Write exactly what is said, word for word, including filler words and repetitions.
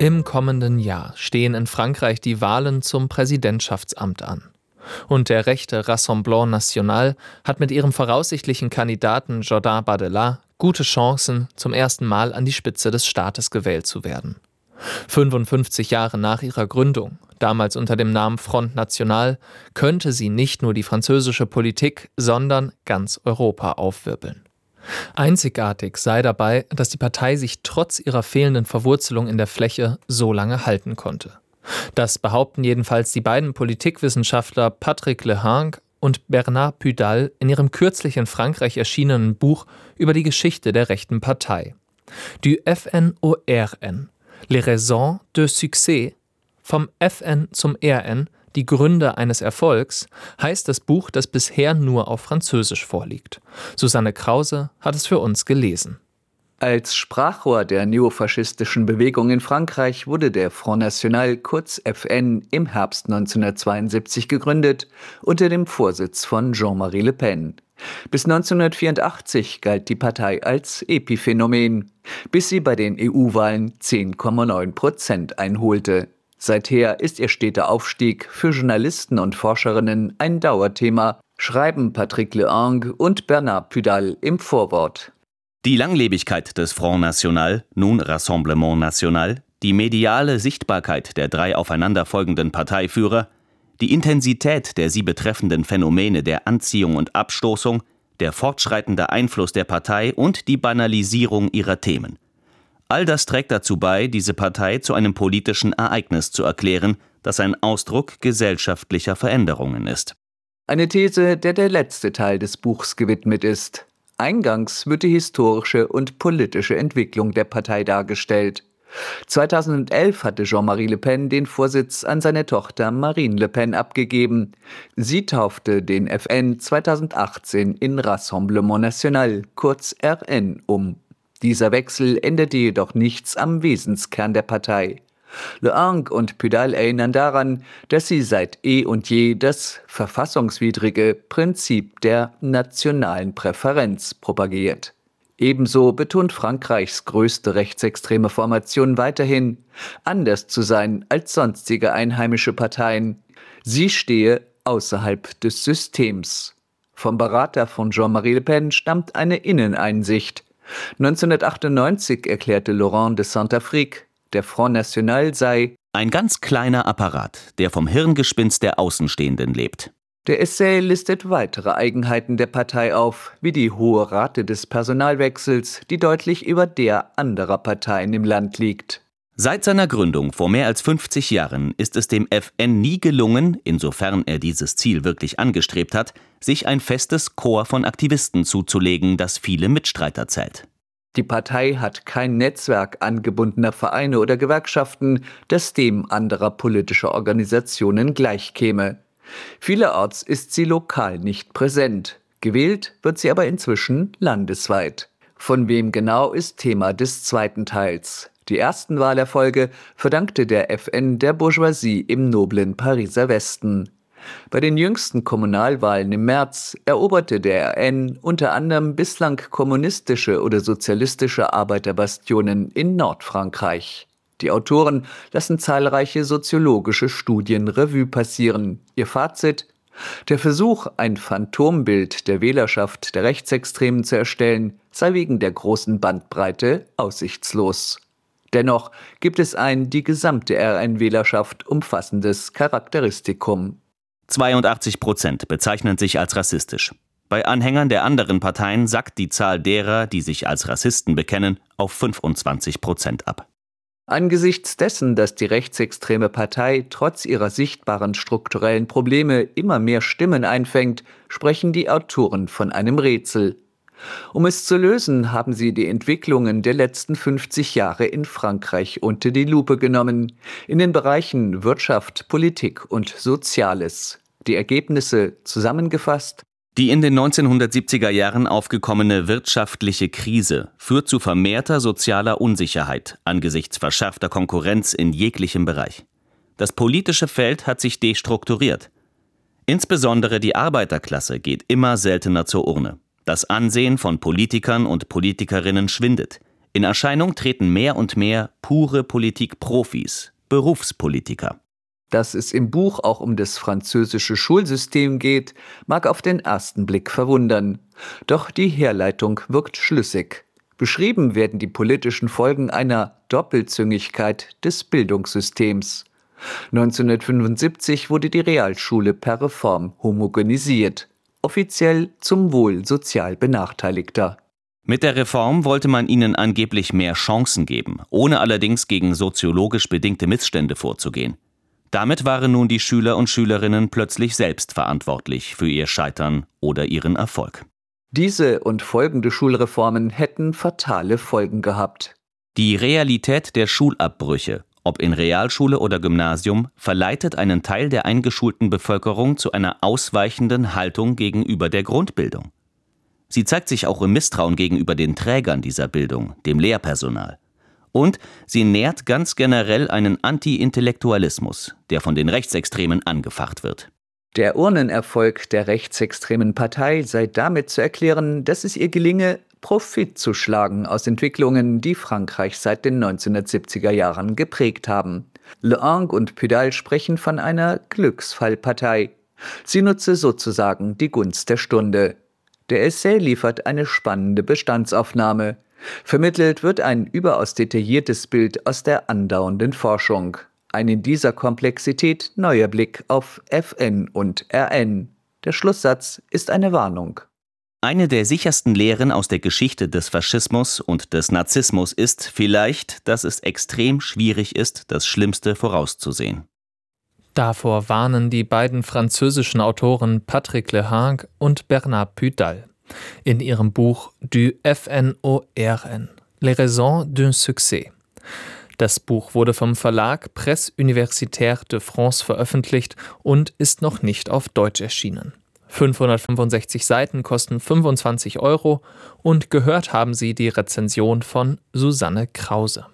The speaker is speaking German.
Im kommenden Jahr stehen in Frankreich die Wahlen zum Präsidentschaftsamt an. Und der rechte Rassemblement National hat mit ihrem voraussichtlichen Kandidaten Jordan Bardella gute Chancen, zum ersten Mal an die Spitze des Staates gewählt zu werden. fünfundfünfzig Jahre nach ihrer Gründung, damals unter dem Namen Front National, könnte sie nicht nur die französische Politik, sondern ganz Europa aufwirbeln. Einzigartig sei dabei, dass die Partei sich trotz ihrer fehlenden Verwurzelung in der Fläche so lange halten konnte. Das behaupten jedenfalls die beiden Politikwissenschaftler Patrick Lehang und Bernard Pudal in ihrem kürzlich in Frankreich erschienenen Buch über die Geschichte der rechten Partei. Du F N au R N, les raisons de succès, vom F N zum R N, die Gründe eines Erfolgs, heißt das Buch, das bisher nur auf Französisch vorliegt. Susanne Krause hat es für uns gelesen. Als Sprachrohr der neofaschistischen Bewegung in Frankreich wurde der Front National, kurz F N, im Herbst neunzehnhundertzweiundsiebzig gegründet, unter dem Vorsitz von Jean-Marie Le Pen. Bis neunzehnhundertvierundachtzig galt die Partei als Epiphänomen, bis sie bei den E U-Wahlen zehn Komma neun Prozent einholte. Seither ist ihr steter Aufstieg für Journalisten und Forscherinnen ein Dauerthema, schreiben Patrick Lehang und Bernard Pudal im Vorwort. Die Langlebigkeit des Front National, nun Rassemblement National, die mediale Sichtbarkeit der drei aufeinanderfolgenden Parteiführer, die Intensität der sie betreffenden Phänomene der Anziehung und Abstoßung, der fortschreitende Einfluss der Partei und die Banalisierung ihrer Themen. All das trägt dazu bei, diese Partei zu einem politischen Ereignis zu erklären, das ein Ausdruck gesellschaftlicher Veränderungen ist. Eine These, der der letzte Teil des Buchs gewidmet ist. Eingangs wird die historische und politische Entwicklung der Partei dargestellt. zweitausendelf hatte Jean-Marie Le Pen den Vorsitz an seine Tochter Marine Le Pen abgegeben. Sie taufte den F N zweitausendachtzehn in Rassemblement National, kurz R N, um. Dieser Wechsel änderte jedoch nichts am Wesenskern der Partei. Lehang und Pudal erinnern daran, dass sie seit eh und je das verfassungswidrige Prinzip der nationalen Präferenz propagiert. Ebenso betont Frankreichs größte rechtsextreme Formation weiterhin, anders zu sein als sonstige einheimische Parteien. Sie stehe außerhalb des Systems. Vom Berater von Jean-Marie Le Pen stammt eine Inneneinsicht. neunzehnhundertachtundneunzig erklärte Laurent de Saint-Affrique, der Front National sei ein ganz kleiner Apparat, der vom Hirngespinst der Außenstehenden lebt. Der Essay listet weitere Eigenheiten der Partei auf, wie die hohe Rate des Personalwechsels, die deutlich über der anderer Parteien im Land liegt. Seit seiner Gründung vor mehr als fünfzig Jahren ist es dem F N nie gelungen, insofern er dieses Ziel wirklich angestrebt hat, sich ein festes Korps von Aktivisten zuzulegen, das viele Mitstreiter zählt. Die Partei hat kein Netzwerk angebundener Vereine oder Gewerkschaften, das dem anderer politischer Organisationen gleichkäme. Vielerorts ist sie lokal nicht präsent. Gewählt wird sie aber inzwischen landesweit. Von wem genau ist Thema des zweiten Teils. Die ersten Wahlerfolge verdankte der F N der Bourgeoisie im noblen Pariser Westen. Bei den jüngsten Kommunalwahlen im März eroberte der R N unter anderem bislang kommunistische oder sozialistische Arbeiterbastionen in Nordfrankreich. Die Autoren lassen zahlreiche soziologische Studien Revue passieren. Ihr Fazit: Der Versuch, ein Phantombild der Wählerschaft der Rechtsextremen zu erstellen, sei wegen der großen Bandbreite aussichtslos. Dennoch gibt es ein die gesamte R N-Wählerschaft umfassendes Charakteristikum. zweiundachtzig Prozent bezeichnen sich als rassistisch. Bei Anhängern der anderen Parteien sackt die Zahl derer, die sich als Rassisten bekennen, auf fünfundzwanzig Prozent ab. Angesichts dessen, dass die rechtsextreme Partei trotz ihrer sichtbaren strukturellen Probleme immer mehr Stimmen einfängt, sprechen die Autoren von einem Rätsel. Um es zu lösen, haben sie die Entwicklungen der letzten fünfzig Jahre in Frankreich unter die Lupe genommen, in den Bereichen Wirtschaft, Politik und Soziales. Die Ergebnisse zusammengefasst: Die in den neunzehnhundertsiebziger Jahren aufgekommene wirtschaftliche Krise führt zu vermehrter sozialer Unsicherheit angesichts verschärfter Konkurrenz in jeglichem Bereich. Das politische Feld hat sich destrukturiert. Insbesondere die Arbeiterklasse geht immer seltener zur Urne. Das Ansehen von Politikern und Politikerinnen schwindet. In Erscheinung treten mehr und mehr pure Politikprofis, Berufspolitiker. Dass es im Buch auch um das französische Schulsystem geht, mag auf den ersten Blick verwundern. Doch die Herleitung wirkt schlüssig. Beschrieben werden die politischen Folgen einer Doppelzüngigkeit des Bildungssystems. neunzehnhundertfünfundsiebzig wurde die Realschule per Reform homogenisiert, offiziell zum Wohl sozial Benachteiligter. Mit der Reform wollte man ihnen angeblich mehr Chancen geben, ohne allerdings gegen soziologisch bedingte Missstände vorzugehen. Damit waren nun die Schüler und Schülerinnen plötzlich selbst verantwortlich für ihr Scheitern oder ihren Erfolg. Diese und folgende Schulreformen hätten fatale Folgen gehabt. Die Realität der Schulabbrüche, ob in Realschule oder Gymnasium, verleitet einen Teil der eingeschulten Bevölkerung zu einer ausweichenden Haltung gegenüber der Grundbildung. Sie zeigt sich auch im Misstrauen gegenüber den Trägern dieser Bildung, dem Lehrpersonal. Und sie nährt ganz generell einen Anti-Intellektualismus, der von den Rechtsextremen angefacht wird. Der Urnenerfolg der rechtsextremen Partei sei damit zu erklären, dass es ihr gelinge, Profit zu schlagen aus Entwicklungen, die Frankreich seit den neunzehnhundertsiebziger Jahren geprägt haben. Le Ange und Pudal sprechen von einer Glücksfallpartei. Sie nutze sozusagen die Gunst der Stunde. Der Essay liefert eine spannende Bestandsaufnahme. Vermittelt wird ein überaus detailliertes Bild aus der andauernden Forschung. Ein in dieser Komplexität neuer Blick auf F N und R N. Der Schlusssatz ist eine Warnung. Eine der sichersten Lehren aus der Geschichte des Faschismus und des Nazismus ist vielleicht, dass es extrem schwierig ist, das Schlimmste vorauszusehen. Davor warnen die beiden französischen Autoren Patrick Lehang und Bernard Pudal in ihrem Buch Du F N O R N, Les raisons d'un succès. Das Buch wurde vom Verlag Presse Universitaire de France veröffentlicht und ist noch nicht auf Deutsch erschienen. fünfhundertfünfundsechzig Seiten kosten fünfundzwanzig Euro und gehört haben Sie die Rezension von Susanne Krause.